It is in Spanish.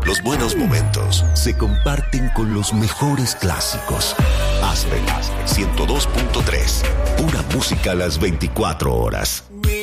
Los buenos momentos se comparten con los mejores clásicos. Aspen 102.3. Pura música a las 24 horas.